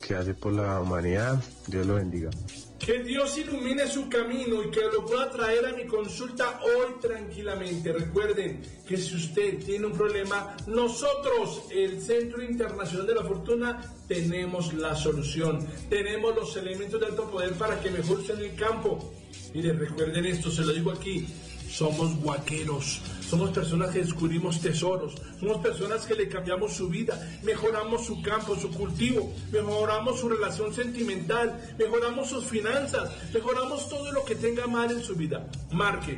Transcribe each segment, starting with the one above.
que hace por la humanidad. Dios lo bendiga. Que Dios ilumine su camino y que lo pueda traer a mi consulta hoy tranquilamente. Recuerden que si usted tiene un problema, nosotros, el Centro Internacional de la Fortuna, tenemos la solución. Tenemos los elementos de alto poder para que mejor sea en el campo. Miren, recuerden esto, se lo digo aquí. Somos guaqueros, somos personas que descubrimos tesoros, somos personas que le cambiamos su vida, mejoramos su campo, su cultivo, mejoramos su relación sentimental, mejoramos sus finanzas, mejoramos todo lo que tenga mal en su vida. Marque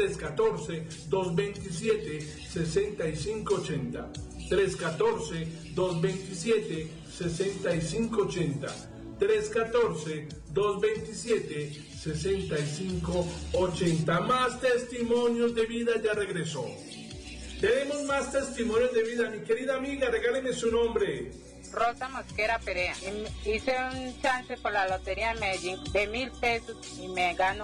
314-227-6580, 314-227-6580. 314-227-6580. Más testimonios de vida, ya regresó. Tenemos más testimonios de vida. Mi querida amiga, regáleme su nombre. Rosa Mosquera Perea. Hice un chance por la lotería de Medellín de 1.000 pesos y me gano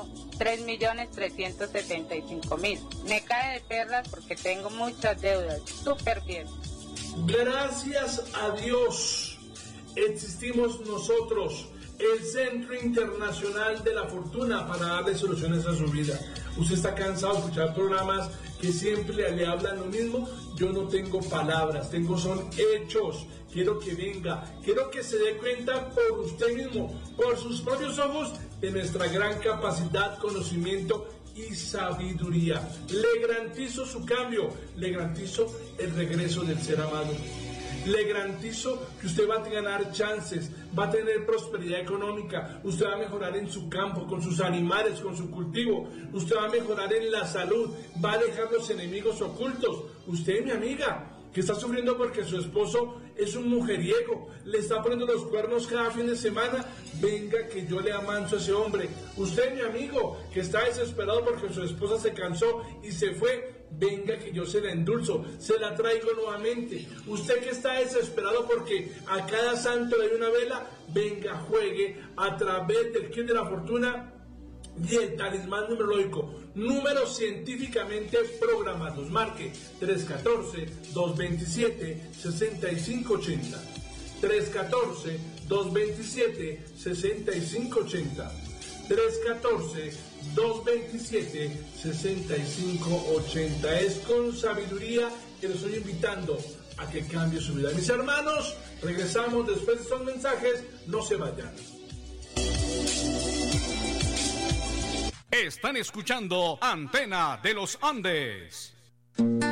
3.375.000. Me cae de perlas porque tengo muchas deudas. Súper bien. Gracias a Dios existimos nosotros, el Centro Internacional de la Fortuna, para darle soluciones a su vida. Usted está cansado de escuchar programas que siempre le hablan lo mismo. Yo no tengo palabras, son hechos. Quiero que venga, quiero que se dé cuenta por usted mismo, por sus propios ojos, de nuestra gran capacidad, conocimiento y sabiduría. Le garantizo su cambio, le garantizo el regreso del ser amado. Le garantizo que usted va a ganar chances, va a tener prosperidad económica, usted va a mejorar en su campo, con sus animales, con su cultivo, usted va a mejorar en la salud, va a dejar los enemigos ocultos. Usted, mi amiga, que está sufriendo porque su esposo es un mujeriego, le está poniendo los cuernos cada fin de semana, venga que yo le amanso a ese hombre. Usted, mi amigo, que está desesperado porque su esposa se cansó y se fue, venga que yo se la endulzo, se la traigo nuevamente. Usted que está desesperado porque a cada santo le da una vela, venga, juegue a través del kit de la fortuna y el talismán numerológico, números científicamente programados. Marque 314-227-6580, 314-227-6580, 314-227-6580. Es con sabiduría que los estoy invitando a que cambie su vida. Mis hermanos, regresamos después de estos mensajes, no se vayan. Están escuchando Antena de los Andes.